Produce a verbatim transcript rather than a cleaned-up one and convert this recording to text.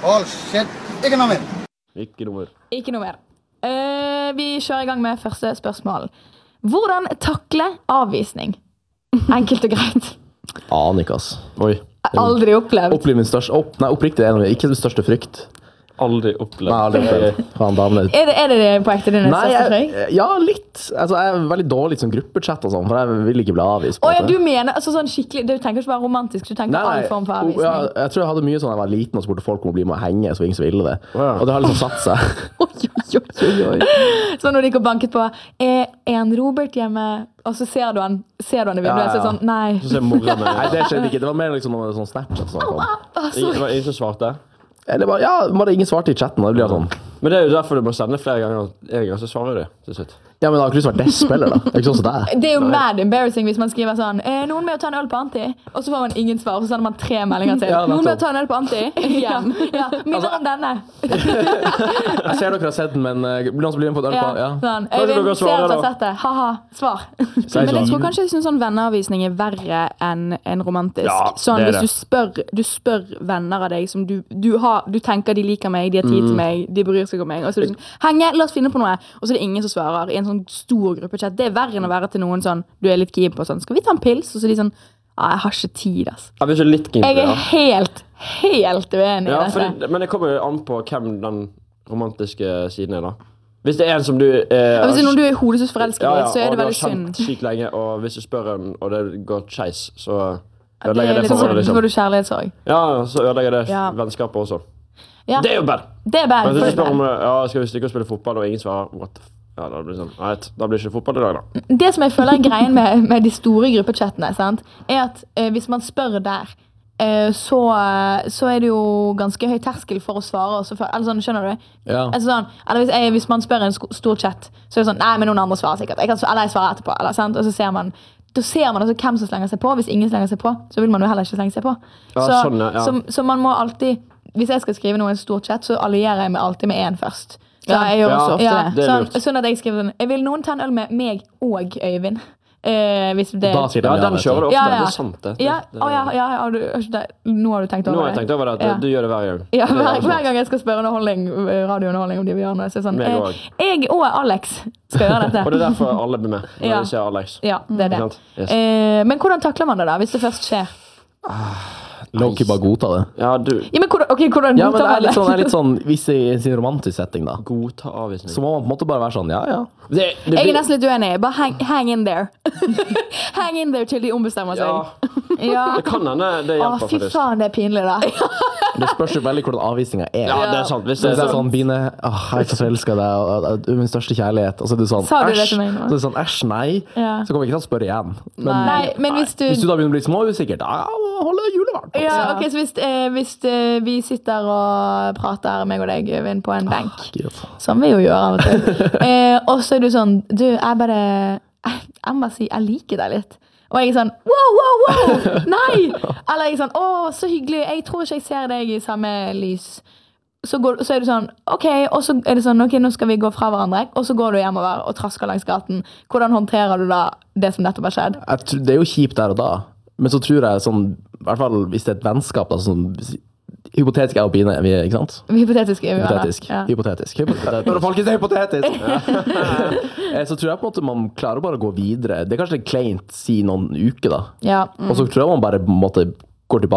Hold shit. Ikke noe mer. Ikke noe mer. Ikke noe mer. Uh, vi kjører i gang med første spørsmål. Hvordan takle avvisning? Enkelt og greit. Aner ikke, ass. Oi. Aldri opplevd. Opplevd min største, opp, nei, oppriktig er det ikke min største frykt. Aldri opplevd. Nei, aldri opplevd. Faen, damene. Er det, er det på ekte dine Nei, største jeg, frykt? ja, litt. Altså, jeg er veldig dårlig som gruppechat og sånn, for jeg vil ikke bli avvist. Å ja, du mener, altså sånn skikkelig, du tenker ikke bare romantisk, du tenker Nei, nei, all form for ja, avvisning. jeg tror jeg hadde mye sånn da jeg var liten og spurte folk om å bli med å henge, så ingen som ville det. Wow. Og det har liksom satt seg. Oi, oi, oi, oi. Så når de går banket på, er en Robert hjemme, og så ser du han, ser du han i vinduet, Ja, ja. så er det sånn, nei. Så ser mora med. Nei, det skjedde ikke. Det var mer liksom noe sånn Snapchat som kom. Det var ingen som svarte. Eller bare, ja, bare ingen svarte i chatten, og det blir sånn. Men det er jo derfor du må sende flere ganger. En gang så svarer du til slutt. Ja, men det har ikke lyst til å være desp-spiller da. Det er ikke sånn som det er. Det er jo mad embarrassing hvis man skriver sånn eh, noen med å ta en øl på Anti, og så får man ingen svar, og så sender man tre meldinger til. Ja, noen med å nettopp. ta en øl på Anti? Hjem. Ja, minner om denne. Jeg ser dere har sett den, men uh, noen som blir med på et øl Ja, på, ja. sånn. Kanskje Øyvind, dere ser svarer at du har da. sett det. Haha, svar. Så er Men det jeg tror sånn, kanskje jeg synes sånn venneavvisning er verre enn en romantisk. Ja, sånn det er hvis du spør, du spør venner av deg som du, du, har, du tenker de liker meg, de har tid til meg, de bryr seg om meg, og så er det sånn, henge, la oss finne på noe, og så er det ingen som svarer i en sånn stor gruppechat. Det er verre enn å være til noen sånn, du er litt keen på sånn, skal vi ta en pils? Og så er de sånn, ah, jeg har ikke tid, ass. Jeg blir så litt keen Jeg på det, er ja. helt, helt uenig i Ja, dette. for det, men det kommer jo an på hvem den romantiske siden er da. Hvis det er en som du... Eh, Ja, hvis det er noen du er hodesus forelsket i, så er det veldig og du har synd. kjent sykt lenge, og hvis du spør en, og det går skeis, så Det ødelegger er det litt forholdet, sånn, så får liksom. du kjærlighetssorg. Ja, så ødelegger det Ja. vennskapet også. Ja, Det er jo bad! det er bad. Men hvis du for spør det. om, ja, skal vi stikke og spille fotball, og ingen svarer, what the f... Ja, da blir det sånn, nei, da blir det ikke fotball i dag da. Det som jeg føler er greien med, med de store gruppechattene, sant, er at eh, hvis man spør der, eh, så, så er det jo ganske høy terskel for å svare. Og så for, eller sånn, skjønner du? ja. Altså sånn, eller hvis, jeg, hvis man spør en sko- stor chat, så er det sånn, nei, men noen andre svarer sikkert. Jeg kan, sv- eller jeg svarer etterpå. Eller, sant? Og så ser man, da ser man altså hvem som slenger seg på. Hvis ingen slenger seg på, så vil man jo heller ikke slenge seg på. Ja, så, sånn, ja. så, så man må alltid, hvis jeg skal skrive noe i en stor chat, så allierer jeg meg alltid med en først. Ja, jeg gjør også ofte Ja, det. Det er sånn, lurt. sånn at jeg skriver sånn, jeg vil noen ta en øl med meg og Øyvind. Eh, hvis det Da sier de Ja, ja, den vet du. kjører du ofte, Ja, ja. det er sant det. Ja, det, å, ja, ja, har du, har ikke det- nå har du tenkt Nå over har jeg det. tenkt over det, at Ja. du gjør det hver gang. Ja, Det er hver, smart. hver gang jeg skal spørre underholdning, radiounderholdning om de vil gjøre noe, så er det sånn, Meg eh, også. jeg og Alex skal gjøre dette. Og det er derfor alle blir med, når Ja. de ser Alex. Ja, det er det. Sant? Yes. Eh, men hvordan takler man det da, hvis det først skjer? Low-key bare godta det. Ja, du Ja, men hvordan, ok, hvordan Ja, men godtar det er man litt det? sånn, det er litt sånn hvis i i sin romantisk setting da, godta avvisning. så må man på en måte bare være sånn, ja, ja. Det, det, Jeg er nesten litt uenig. Bare hang, hang in there. hang in there til de ombestemmer seg. ja, Ja. det kan hende det Å, hjelper fy faktisk. faen, det er pinlig da. Det spørs jo veldig hvordan avvisningen er. Ja, det er sant. Hvis Så det det er er sånn, sånn, Bine, åh, jeg er så forelsket i deg, og, og, du er min største kjærlighet. Og så er du sånn, Sa du det æsj. til meg nå? Så er det sånn, æsj, nei. Ja. Så kommer jeg ikke til å spørre igjen. Men, Nei, men hvis du... hvis du da begynner å bli små usikkert, ja, hold det julevarmt. Ja, ok, så hvis, eh, hvis eh, vi sitter og prater, meg og deg, Øyvind, på en benk, Gud. som vi jo gjør av og til, eh, og så er du sånn, du, jeg bare, jeg, jeg må si, jeg liker deg litt. Og jeg er sånn, wow, wow, wow, nei! Eller jeg er sånn, å, så hyggelig, jeg tror ikke jeg ser deg i samme lys. Så, går, så er du sånn, ok, og så er det sånn, ok, nå skal vi gå fra hverandre, og så går du hjemover og trasker langs gaten. Hvordan håndterer du da det som nettopp har skjedd? Jeg tror, det er jo kjipt der og da, men så tror jeg sånn, i hvert fall hvis det er et vennskap, da, sånn, hypotetisk er å Bine, vi, ikke sant? Hypotetisk er vi gjør det. Hypotetisk. Ja. Hypotetisk. Hypotetisk. Når folkens er hypotetisk. Eh, så tror jeg på en måte man klarer bare å gå videre. Det er kanskje litt kleint si noen uker da. Ja. Og så tror jeg man bare på en måte går tilbake